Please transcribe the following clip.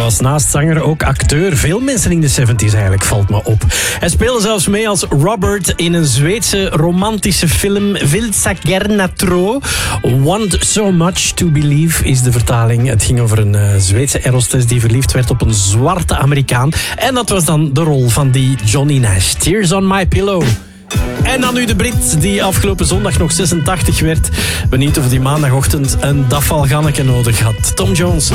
was naast zanger ook acteur. Veel mensen in de 70s eigenlijk, valt me op. Hij speelde zelfs mee als Robert in een Zweedse romantische film Vill så gärna tro. Want so much to believe is de vertaling. Het ging over een Zweedse aerostess die verliefd werd op een zwarte Amerikaan. En dat was dan de rol van die Johnny Nash. Tears on my pillow. En dan nu de Brit die afgelopen zondag nog 86 werd. Benieuwd of die maandagochtend een Dafalganneke nodig had. Tom Jones.